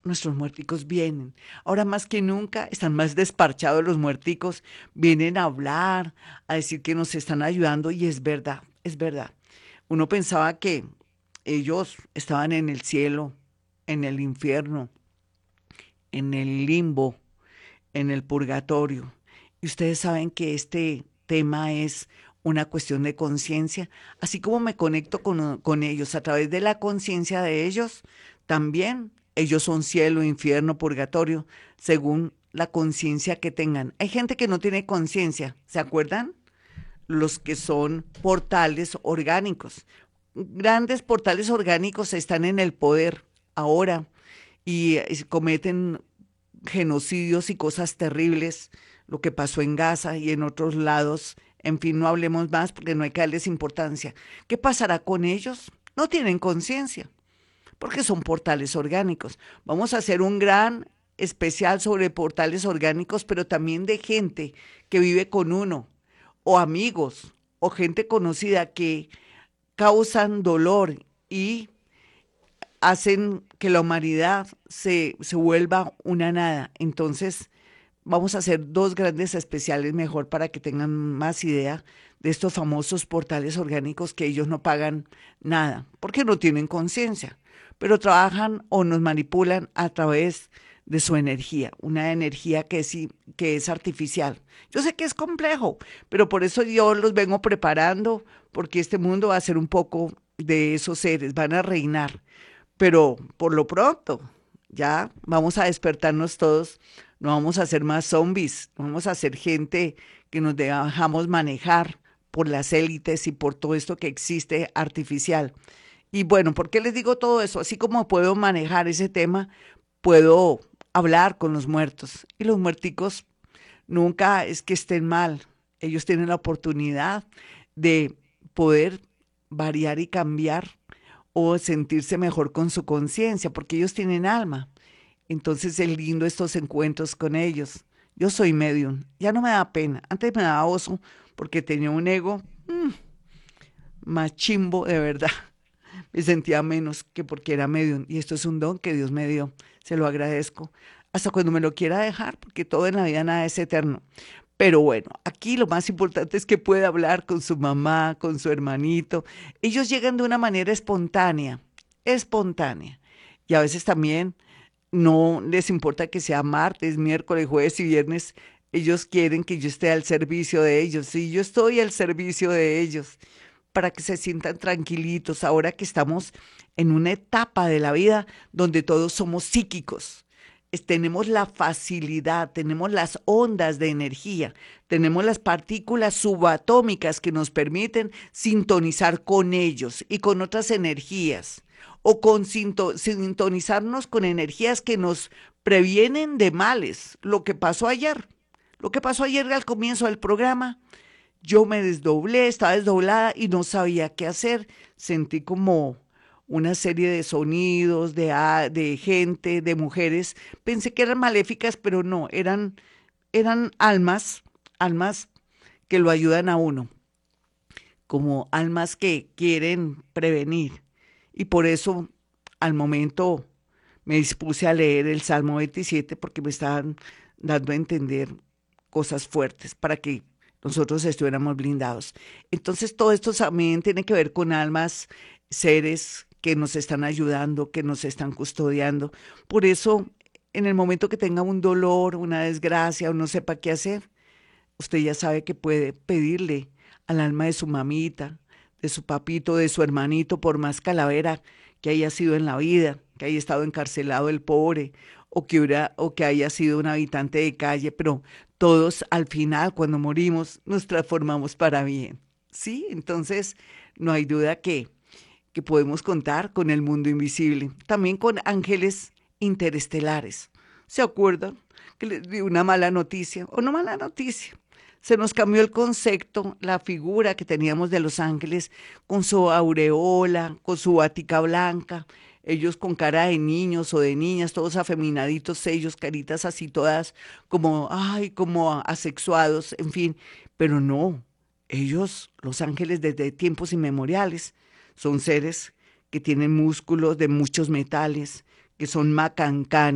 nuestros muerticos vienen. Ahora más que nunca están más desparchados los muerticos, vienen a hablar, a decir que nos están ayudando y es verdad, es verdad. Uno pensaba que ellos estaban en el cielo, en el infierno, en el limbo, en el purgatorio. Y ustedes saben que este tema es una cuestión de conciencia. Así como me conecto con ellos a través de la conciencia de ellos, también ellos son cielo, infierno, purgatorio, según la conciencia que tengan. Hay gente que no tiene conciencia, ¿se acuerdan? Los que son portales orgánicos. Grandes portales orgánicos están en el poder ahora y cometen genocidios y cosas terribles, lo que pasó en Gaza y en otros lados. En fin, no hablemos más porque no hay que darles importancia. ¿Qué pasará con ellos? No tienen conciencia, porque son portales orgánicos. Vamos a hacer un gran especial sobre portales orgánicos, pero también de gente que vive con uno, o amigos, o gente conocida que causan dolor y hacen que la humanidad se vuelva una nada. Entonces, vamos a hacer dos grandes especiales mejor para que tengan más idea de estos famosos portales orgánicos que ellos no pagan nada, porque no tienen conciencia, pero trabajan o nos manipulan a través de su energía, una energía que es artificial. Yo sé que es complejo, pero por eso yo los vengo preparando, porque este mundo va a ser un poco de esos seres, van a reinar. Pero por lo pronto, ya vamos a despertarnos todos, no vamos a ser más zombies, no vamos a ser gente que nos dejamos manejar por las élites y por todo esto que existe artificial. Y bueno, ¿por qué les digo todo eso? Así como puedo manejar ese tema, puedo hablar con los muertos. Y los muerticos nunca es que estén mal. Ellos tienen la oportunidad de poder variar y cambiar o sentirse mejor con su conciencia, porque ellos tienen alma. Entonces es lindo estos encuentros con ellos. Yo soy medium, ya no me da pena. Antes me daba oso porque tenía un ego más chimbo, de verdad. Me sentía menos que porque era medium. Y esto es un don que Dios me dio. Se lo agradezco. Hasta cuando me lo quiera dejar, porque todo en la vida nada es eterno. Pero bueno, aquí lo más importante es que puede hablar con su mamá, con su hermanito. Ellos llegan de una manera espontánea, espontánea. Y a veces también no les importa que sea martes, miércoles, jueves y viernes. Ellos quieren que yo esté al servicio de ellos. Y yo estoy al servicio de ellos para que se sientan tranquilitos ahora que estamos en una etapa de la vida donde todos somos psíquicos. Tenemos la facilidad, tenemos las ondas de energía, tenemos las partículas subatómicas que nos permiten sintonizar con ellos y con otras energías, o con sintonizarnos con energías que nos previenen de males. Lo que pasó ayer al comienzo del programa, yo me desdoblé, estaba desdoblada y no sabía qué hacer. Sentí como una serie de sonidos, de gente, de mujeres. Pensé que eran maléficas, pero no, eran almas, almas que lo ayudan a uno, como almas que quieren prevenir. Y por eso, al momento, me dispuse a leer el Salmo 27 porque me estaban dando a entender cosas fuertes para que nosotros estuviéramos blindados. Entonces, todo esto también tiene que ver con almas, seres que nos están ayudando, que nos están custodiando. Por eso, en el momento que tenga un dolor, una desgracia o no sepa qué hacer, usted ya sabe que puede pedirle al alma de su mamita, de su papito, de su hermanito, por más calavera que haya sido en la vida, que haya estado encarcelado el pobre, o que haya sido un habitante de calle, pero todos al final, cuando morimos, nos transformamos para bien. ¿Sí? Entonces, no hay duda que podemos contar con el mundo invisible, también con ángeles interestelares. ¿Se acuerdan que les di una mala noticia o no mala noticia? Se nos cambió el concepto, la figura que teníamos de los ángeles con su aureola, con su batica blanca, ellos con cara de niños o de niñas, todos afeminaditos, ellos, caritas así todas como, ay, como asexuados, en fin, pero no, ellos, los ángeles desde tiempos inmemoriales, son seres que tienen músculos de muchos metales, que son macancanes